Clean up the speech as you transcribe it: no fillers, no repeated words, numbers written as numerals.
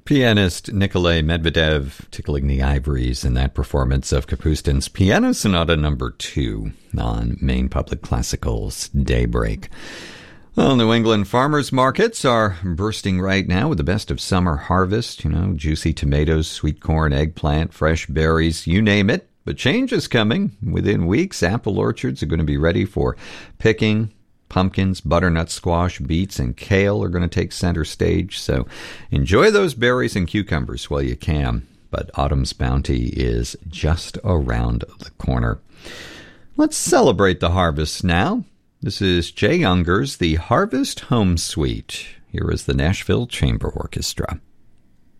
Pianist Nikolay Medvedev tickling the ivories in that performance of Kapustin's Piano Sonata No. 2 on Maine Public Classical's Daybreak. Well, New England farmers markets are bursting right now with the best of summer harvest. Juicy tomatoes, sweet corn, eggplant, fresh berries, you name it. But change is coming. Within weeks, apple orchards are going to be ready for picking. Pumpkins, butternut squash, beets, and kale are going to take center stage, so enjoy those berries and cucumbers while you can. But autumn's bounty is just around the corner. Let's celebrate the harvest now. This is Jay Unger's The Harvest Home Suite. Here is the Nashville Chamber Orchestra.